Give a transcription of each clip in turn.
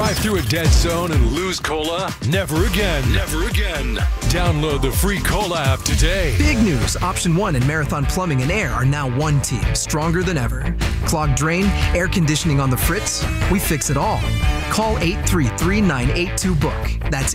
Drive through a dead zone and lose cola? Never again. Never again. Download the free Cola app today. Big news. Option 1 and Marathon Plumbing and Air are now one team, stronger than ever. Clogged drain, air conditioning on the fritz, we fix it all. Call 833-982-BOOK. That's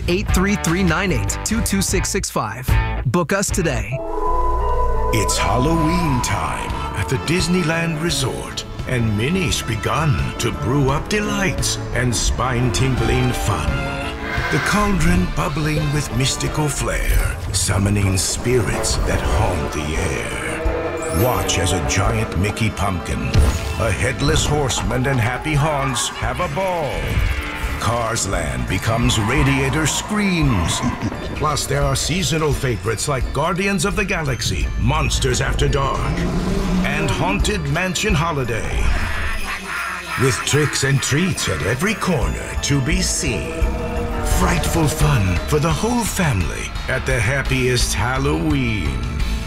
833-982-22665. Book us today. It's Halloween time at the Disneyland Resort, and Minnie's begun to brew up delights and spine-tingling fun. The cauldron bubbling with mystical flair, summoning spirits that haunt the air. Watch as a giant Mickey pumpkin, a headless horseman, and happy haunts have a ball. Cars Land becomes Radiator Screams. Plus, there are seasonal favorites like Guardians of the Galaxy, Monsters After Dark, and Haunted Mansion Holiday. With tricks and treats at every corner to be seen. Frightful fun for the whole family at the happiest Halloween.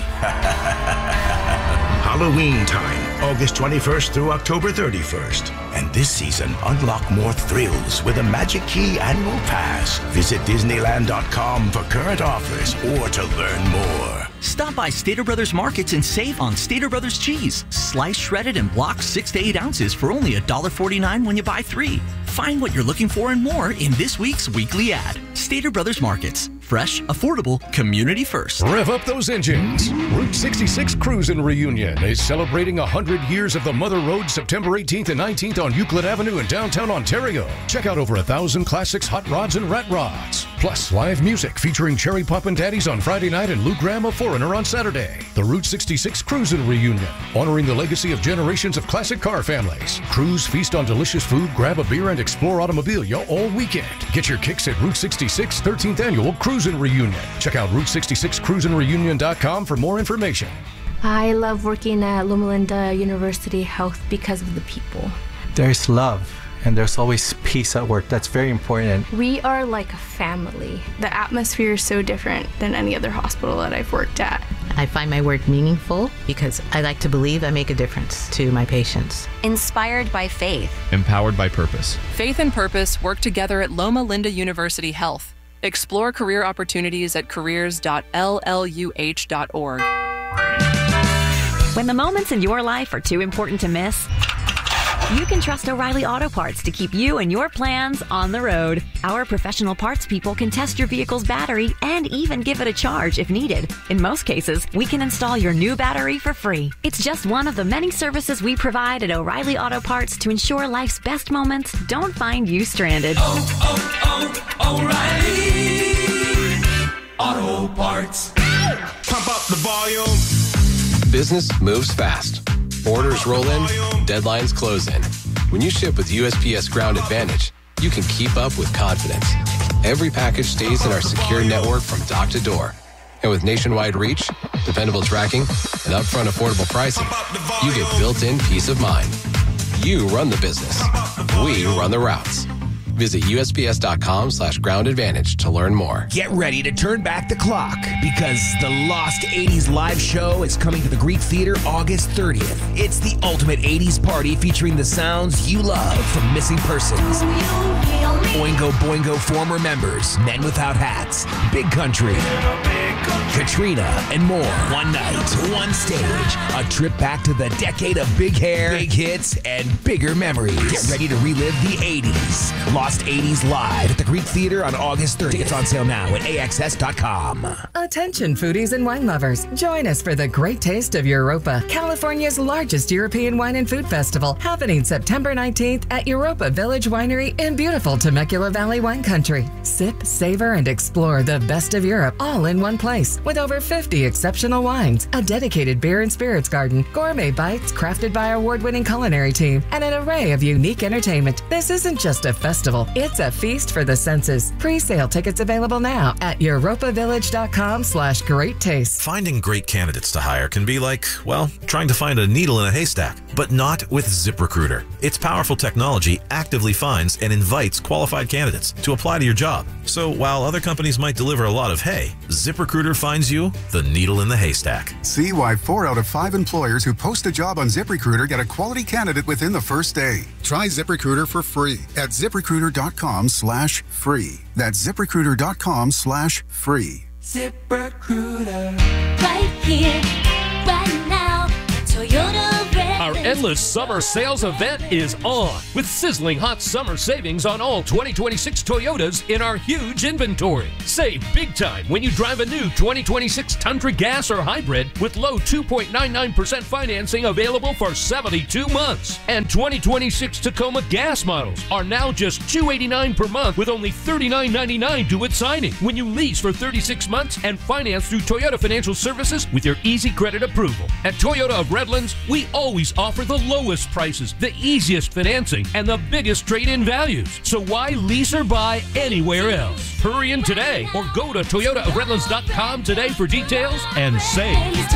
Halloween time, August 21st through October 31st. And this season, unlock more thrills with a Magic Key annual pass. Visit Disneyland.com for current offers or to learn more. Stop by Stater Brothers Markets and save on Stater Brothers cheese. Sliced, shredded, and blocked 6 to 8 ounces for only $1.49 when you buy 3. Find what you're looking for and more in this week's weekly ad. Stater Brothers Markets. Fresh, affordable, community first. Rev up those engines. Route 66 Cruisin' Reunion is celebrating 100 years of the Mother Road September 18th and 19th on Euclid Avenue in downtown Ontario. Check out over 1,000 classics, hot rods, and rat rods. Plus, live music featuring Cherry Poppin' Daddies on Friday night and Lou Graham of Foreigner on Saturday. The Route 66 Cruisin' Reunion, honoring the legacy of generations of classic car families. Cruise, feast on delicious food, grab a beer, and explore automobilia all weekend. Get your kicks at Route 66 13th Annual Cruisin' Reunion. Check out Route66cruisinreunion.com for more information. I love working at Loma Linda University Health because of the people. There's love and there's always peace at work. That's very important. We are like a family. The atmosphere is so different than any other hospital that I've worked at. I find my work meaningful because I like to believe I make a difference to my patients. Inspired by faith. Empowered by purpose. Faith and purpose work together at Loma Linda University Health. Explore career opportunities at careers.lluh.org. When the moments in your life are too important to miss, you can trust O'Reilly Auto Parts to keep you and your plans on the road. Our professional parts people can test your vehicle's battery and even give it a charge if needed. In most cases, we can install your new battery for free. It's just one of the many services we provide at O'Reilly Auto Parts to ensure life's best moments don't find you stranded. O'Reilly Auto Parts. Pump up the volume. Business moves fast. Orders roll in, deadlines close in. When you ship with USPS Ground Advantage, you can keep up with confidence. Every package stays in our secure network from dock to door. And with nationwide reach, dependable tracking, and upfront affordable pricing, you get built-in peace of mind. You run the business. We run the routes. Visit USPS.com/Ground Advantage to learn more. Get ready to turn back the clock because the Lost 80s live show is coming to the Greek Theater August 30th. It's the ultimate 80s party featuring the sounds you love from Missing Persons, Oingo Boingo former members, Men Without Hats, Big Country, Katrina, and more. One night, one stage, a trip back to the decade of big hair, big hits, and bigger memories. Get ready to relive the 80s. Lost 80s live at the Greek Theater on August 30th. It's on sale now at AXS.com. Attention foodies and wine lovers. Join us for the great taste of Europa, California's largest European wine and food festival, happening September 19th at Europa Village Winery in beautiful Temecula Valley wine country. Sip, savor, and explore the best of Europe all in one place with over 50 exceptional wines, a dedicated beer and spirits garden, gourmet bites crafted by our award-winning culinary team, and an array of unique entertainment. This isn't just a festival, it's a feast for the senses. Pre-sale tickets available now at europavillage.com/great taste. Finding great candidates to hire can be like, well, trying to find a needle in a haystack, but not with ZipRecruiter. Its powerful technology actively finds and invites qualified candidates to apply to your job. So while other companies might deliver a lot of hay, ZipRecruiter ZipRecruiter finds you the needle in the haystack. See why 4 out of 5 employers who post a job on ZipRecruiter get a quality candidate within the first day. Try ZipRecruiter for free at ZipRecruiter.com/free. That's ZipRecruiter.com/free. ZipRecruiter. Right here, right now. Toyota. Our endless summer sales event is on with sizzling hot summer savings on all 2026 Toyotas in our huge inventory. Save big time when you drive a new 2026 Tundra Gas or Hybrid with low 2.99% financing available for 72 months. And 2026 Tacoma Gas models are now just $289 per month with only $39.99 due at signing when you lease for 36 months and finance through Toyota Financial Services with your easy credit approval. At Toyota of Redlands, we always offer the lowest prices, the easiest financing, and the biggest trade-in values. So why lease or buy anywhere else? Hurry in today or go to ToyotaofRedlands.com today for details and save.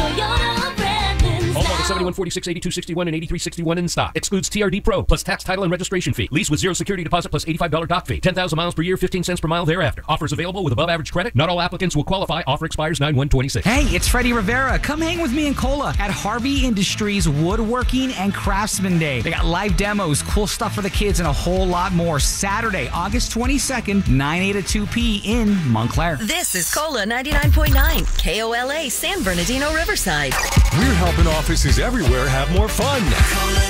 All models 71, 46, 82, 61, and 83, 61 in stock. Excludes TRD Pro plus tax, title, and registration fee. Lease with zero security deposit plus $85 dock fee. 10,000 miles per year, 15 cents per mile thereafter. Offers available with above average credit. Not all applicants will qualify. Offer expires 9/1/26. Hey, it's Freddie Rivera. Come hang with me and Cola at Harvey Industries Woodworking and Craftsman Day. They got live demos, cool stuff for the kids, and a whole lot more. Saturday, August 22nd, 9 a to 2 p in Montclair. This is Cola 99.9, KOLA, San Bernardino, Riverside. We're helping offices everywhere have more fun.